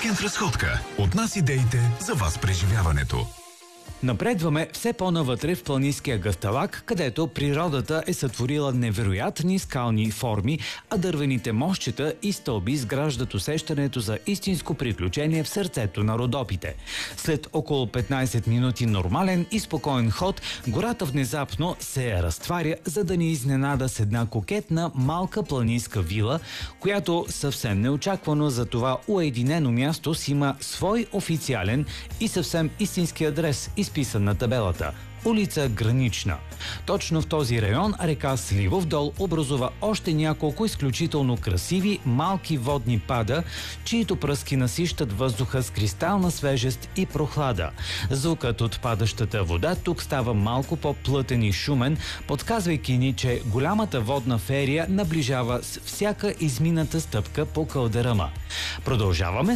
Уикенд разходка. От нас идеите за вас преживяването. Напредваме все по-навътре в планинския Гъсталак, където природата е сътворила невероятни скални форми, а дървените мостчета и стълби изграждат усещането за истинско приключение в сърцето на Родопите. След около 15 минути нормален и спокоен ход, гората внезапно се разтваря, за да ни изненада с една кокетна малка планинска вила, която съвсем неочаквано за това уединено място си има свой официален и съвсем истински адрес, изписан на табелата – улица Гранична. Точно в този район река Сливов дол образува още няколко изключително красиви малки водни пада, чието пръски насищат въздуха с кристална свежест и прохлада. Звукът от падащата вода тук става малко по-плътен и шумен, подсказвайки ни, че голямата водна ферия наближава с всяка измината стъпка по кълдъръма. Продължаваме